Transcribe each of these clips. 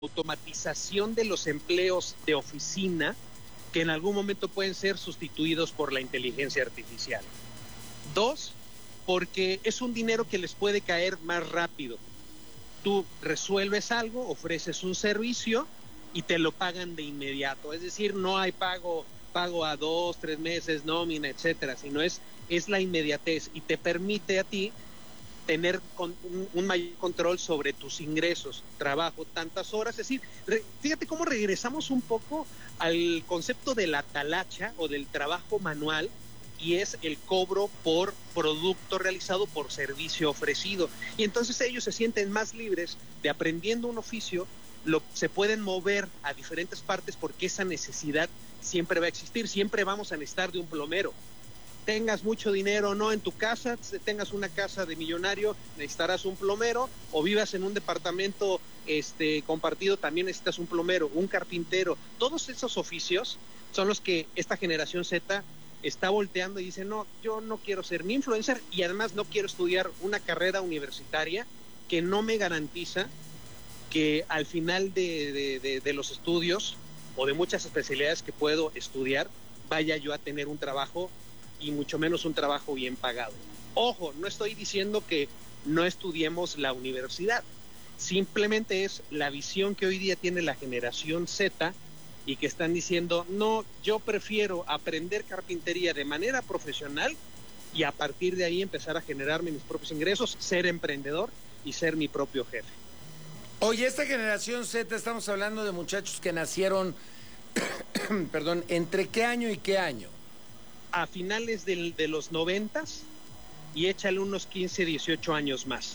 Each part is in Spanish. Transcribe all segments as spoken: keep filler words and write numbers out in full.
automatización de los empleos de oficina que en algún momento pueden ser sustituidos por la inteligencia artificial. Dos, porque es un dinero que les puede caer más rápido. Tú resuelves algo, ofreces un servicio y te lo pagan de inmediato. Es decir, no hay pago, pago a dos, tres meses, nómina, etcétera, sino es, es la inmediatez y te permite a ti tener con, un, un mayor control sobre tus ingresos. Trabajo tantas horas, es decir, re, fíjate cómo regresamos un poco al concepto de la talacha o del trabajo manual, y es el cobro por producto realizado, por servicio ofrecido. Y entonces ellos se sienten más libres de, aprendiendo un oficio, lo, se pueden mover a diferentes partes porque esa necesidad siempre va a existir, siempre vamos a necesitar de un plomero. Tengas mucho dinero o no en tu casa, tengas una casa de millonario, necesitarás un plomero, o vivas en un departamento este, compartido, también necesitas un plomero, un carpintero. Todos esos oficios son los que esta generación Z está volteando y dice, no, yo no quiero ser ni influencer y además no quiero estudiar una carrera universitaria que no me garantiza que al final de, de, de, de los estudios o de muchas especialidades que puedo estudiar, vaya yo a tener un trabajo y mucho menos un trabajo bien pagado. Ojo, no estoy diciendo que no estudiemos la universidad, simplemente es la visión que hoy día tiene la generación Z y que están diciendo, no, yo prefiero aprender carpintería de manera profesional y a partir de ahí empezar a generarme mis propios ingresos, ser emprendedor y ser mi propio jefe. Oye, esta generación Z, estamos hablando de muchachos que nacieron, perdón, ¿entre qué año y qué año? A finales del, de los noventas y échale unos quince, dieciocho años más.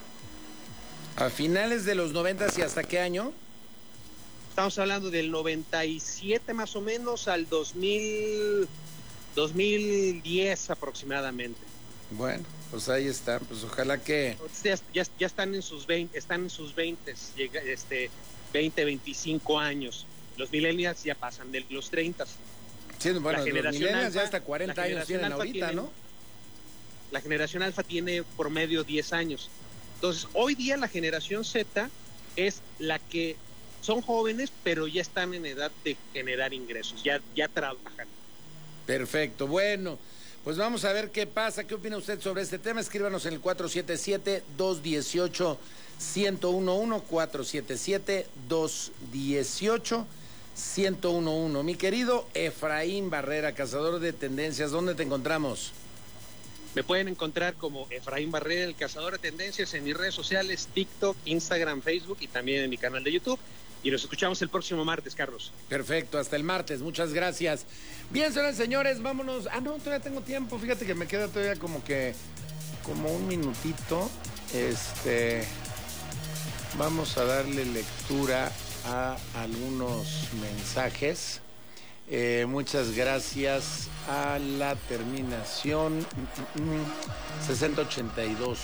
¿A finales de los noventas y hasta qué año? Estamos hablando del noventa y siete más o menos al dos mil, dos mil diez aproximadamente. Bueno, pues ahí está, pues ojalá que... Ya, ya, ya están en sus veinte, están en sus veinte, este, veinte, veinticinco años. Los millennials ya pasan de los treinta. Sí, bueno, los millennials ya hasta cuarenta años tienen ahorita, tiene, ¿no? La generación alfa tiene promedio diez años. Entonces, hoy día la generación Z es la que son jóvenes, pero ya están en edad de generar ingresos, ya, ya trabajan. Perfecto, bueno, pues vamos a ver qué pasa, qué opina usted sobre este tema. Escríbanos en el cuatro siete siete, dos uno ocho, uno cero uno uno, cuatro siete siete, dos uno ocho, uno cero uno uno. Mi querido Efraín Barrera, cazador de tendencias, ¿dónde te encontramos? Me pueden encontrar como Efraín Barrera, el cazador de tendencias, en mis redes sociales, TikTok, Instagram, Facebook y también en mi canal de YouTube. Y nos escuchamos el próximo martes, Carlos. Perfecto, hasta el martes, muchas gracias. Bien, señoras y señores, vámonos. Ah, no, todavía tengo tiempo, fíjate que me queda todavía como que, como un minutito. Este, vamos a darle lectura a algunos mensajes. Eh, muchas gracias a la terminación mm, mm, sesenta ochenta y dos.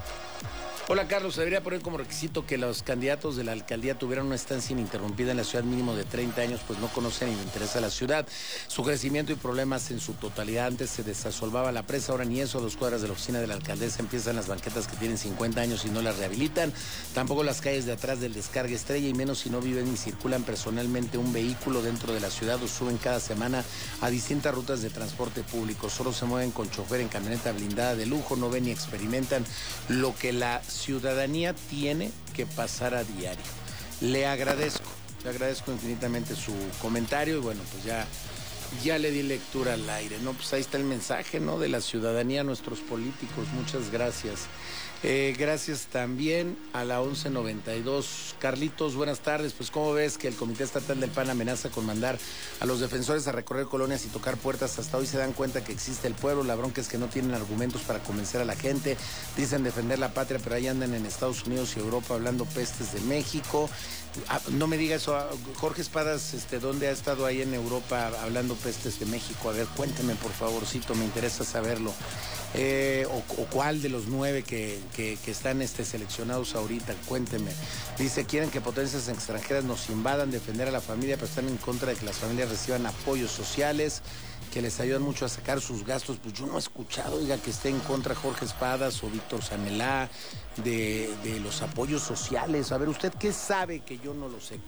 Hola, Carlos, se debería poner como requisito que los candidatos de la alcaldía tuvieran una estancia ininterrumpida en la ciudad mínimo de treinta años, pues no conocen ni le interesa la ciudad, su crecimiento y problemas en su totalidad. Antes se desasolvaba la presa, ahora ni eso. A dos cuadras de la oficina de la alcaldesa empiezan las banquetas que tienen cincuenta años y no las rehabilitan. Tampoco las calles de atrás del descargue Estrella, y menos si no viven ni circulan personalmente un vehículo dentro de la ciudad o suben cada semana a distintas rutas de transporte público. Solo se mueven con chofer en camioneta blindada de lujo, no ven ni experimentan lo que la ciudadanía tiene que pasar a diario. Le agradezco, le agradezco infinitamente su comentario y bueno, pues ya, ya le di lectura al aire, ¿no? Pues ahí está el mensaje, ¿no? De la ciudadanía a nuestros políticos, muchas gracias. Eh, gracias también a la once noventa y dos. Carlitos, buenas tardes. Pues ¿cómo ves que el Comité Estatal del P A N amenaza con mandar a los defensores a recorrer colonias y tocar puertas? Hasta hoy se dan cuenta que existe el pueblo. La bronca es que no tienen argumentos para convencer a la gente. Dicen defender la patria, pero ahí andan en Estados Unidos y Europa hablando pestes de México. Ah, no me diga eso, Jorge Espadas, este, ¿dónde ha estado ahí en Europa hablando pestes de México? A ver, cuénteme por favorcito, me interesa saberlo. Eh, o, o cuál de los nueve que, que, que están este, seleccionados ahorita, cuénteme. Dice, quieren que potencias extranjeras nos invadan, defender a la familia, pero están en contra de que las familias reciban apoyos sociales. que les ayudan mucho a sacar sus gastos, pues yo no he escuchado, oiga, que esté en contra Jorge Espadas o Víctor Sanelá de, de los apoyos sociales. A ver, ¿usted qué sabe que yo no lo sé?